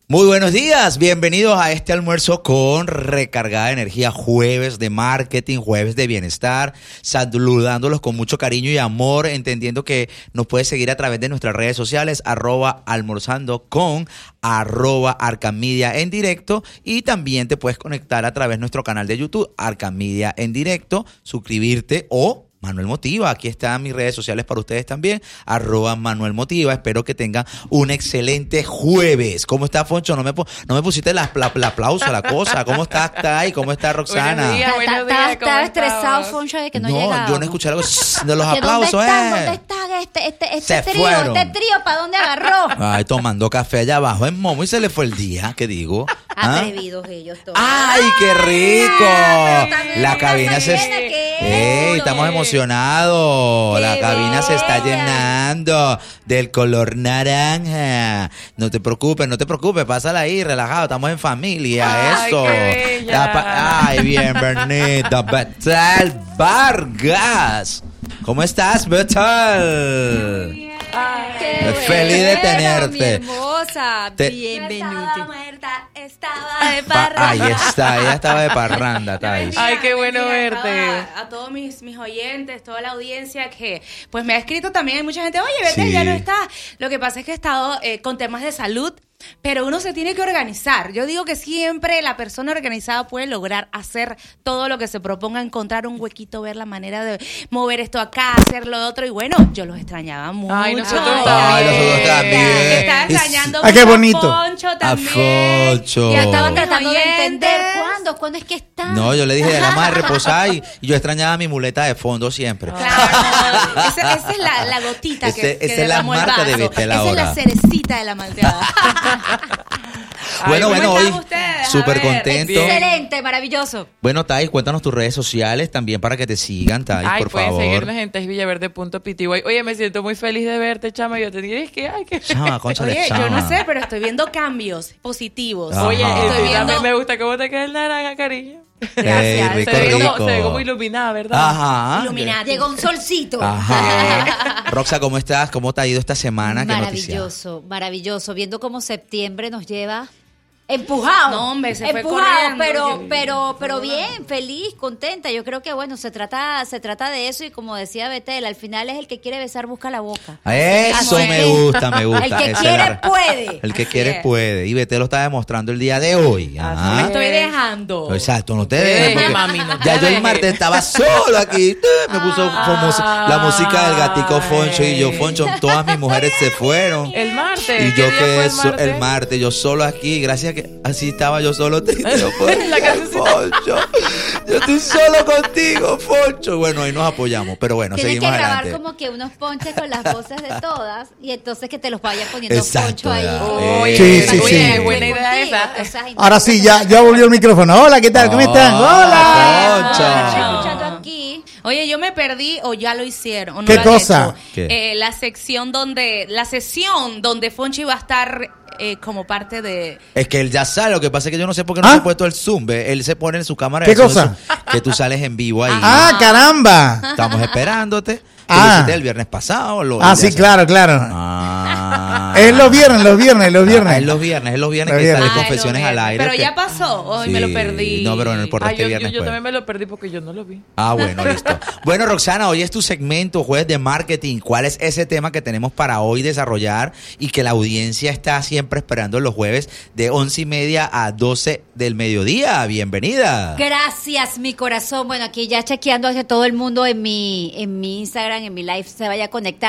Muy buenos días, bienvenidos a este almuerzo con recargada de energía, jueves de marketing, jueves de bienestar, saludándolos con mucho cariño y amor, entendiendo que nos puedes seguir a través de nuestras redes sociales, @almorzandocon, @Arcamedia en directo, y también te puedes conectar a través de nuestro canal de YouTube, Arcamedia en directo, suscribirte o Manuel Motiva. Aquí están mis redes sociales para ustedes también, @Manuel Motiva. Espero que tengan un excelente jueves. ¿Cómo está, Foncho? No me pusiste la aplauso, la cosa. ¿Cómo estás, Tai? ¿Cómo está, Roxana? Buenos días, estaba estresado, Foncho, de que no llegaba. No, yo no escuché algo de los aplausos. ¿Dónde están este trío? ¿Para dónde agarró? Ay, tomando café allá abajo en Momo y se le fue el día. ¿Qué digo? Atrevidos ellos todos. ¡Ay, qué rico! La cabina se... estamos emocionados. La cabina se está llenando del color naranja. No te preocupes, pásala ahí, relajado, estamos en familia. Ay, eso. qué bella. Ay, bien, Bernita. Betal Vargas. ¿Cómo estás, Betal? Feliz de tenerte. Mi hermosa, bienvenida. Estaba de parranda. Ahí está, ella estaba de parranda, Thais. Ay, qué bueno verte. A todos mis oyentes, toda la audiencia que pues me ha escrito también. Hay mucha gente, oye, Betel, Sí. ya no está. Lo que pasa es que he estado con temas de salud, pero uno se tiene que organizar. Yo digo que siempre la persona organizada puede lograr hacer todo lo que se proponga, encontrar un huequito, ver la manera de mover esto acá, hacer lo otro. Y bueno, yo los extrañaba mucho. Ay, nosotros también. Estaba extrañando Ay, qué mucho bonito. a Foncho A también. Foncho. Ya estaban Tratando de oyentes. entender cuándo es que están. No, yo le dije de la madre reposar y yo extrañaba mi muleta de fondo siempre. Claro, esa es la gotita que Esa es la derramó el marca de vaso. Betel Esa es ahora. la cerecita de la malteada. Bueno, ¿cómo hoy están ustedes? A súper ver. contento. Bien. Excelente, maravilloso. Bueno, Thais, cuéntanos tus redes sociales también para que te sigan, Thais, Ay, por pueden favor. seguirnos en TaisVillaverde.pty. Oye, me siento muy feliz de verte, chama. Yo te dije que, ay, que... Chama, cónchale, Oye, yo chama. no sé, pero estoy viendo cambios positivos. Ajá. Oye, Estoy viendo... me gusta cómo te queda el naranja, cariño. Gracias. Rico, Se ve rico. como iluminada, ¿verdad? Ajá. Illuminati. Llegó un solcito. Ajá. Roxa, ¿cómo estás? ¿Cómo te ha ido esta semana? ¿Qué noticia? Maravilloso, maravilloso. Viendo cómo septiembre nos lleva empujado. No, hombre, se fue empujado, corriendo. pero bien, feliz, contenta. Yo creo que bueno, se trata de eso, y como decía Betel, al final es el que quiere besar busca la boca. Eso Así me que gusta, me gusta. El que Esa es quiere la- puede. El que Así quiere es. puede. Y Betel lo está demostrando el día de hoy. Así Ajá. Me estoy dejando. Exacto, no te Deje, dejes, porque mami, no te ya yo el dejes. martes estaba solo aquí. Me puso la música del gatico Foncho y yo, Foncho, todas mis mujeres se fueron. El martes. Y ¿qué yo día fue que el martes, yo solo aquí, gracias a que así estaba yo solo triste. Yo, La cancioncita. Foncho, yo estoy solo contigo, Foncho. Bueno, ahí nos apoyamos, pero bueno, Tienes seguimos que grabar adelante. como que unos ponches con las voces de todas, y entonces que te los vaya poniendo Exacto, Poncho ahí. ya. Oye, Sí, sí, oye, sí. buena idea esa. Cosas Ahora sí, ya volvió el micrófono. Hola, ¿qué tal? ¿Cómo están? Hola. Foncho. Estoy escuchando aquí. Oye, yo me perdí o ya lo hicieron. ¿O no ¿Qué lo han cosa? hecho? ¿Qué? La sesión donde Foncho iba a estar como parte de... Es que él ya sabe, lo que pasa es que yo no sé por qué no ¿Ah? se ha puesto el zoom, ¿ve? Él se pone en su cámara. ¿Qué eso, cosa? que tú sales en vivo ahí. Ah, caramba. Estamos esperándote. Tú Ah. lo hiciste el viernes pasado. Sí, claro, claro. Ah. Es los viernes. Ah, es los viernes Los que viernes. salen Ah, confesiones lo al veo. aire. Pero que- ya pasó, hoy me lo perdí. No, pero no importa, Ay, este yo viernes pues. también me lo perdí porque yo no lo vi. Ah, bueno, listo. Bueno, Roxana, hoy es tu segmento, Jueves de Marketing. ¿Cuál es ese tema que tenemos para hoy desarrollar y que la audiencia está siempre esperando los jueves de 11:30 a 12 del mediodía? Bienvenida. Gracias, mi corazón. Bueno, aquí ya chequeando a que todo el mundo en mi Instagram, en mi live, se vaya a conectar.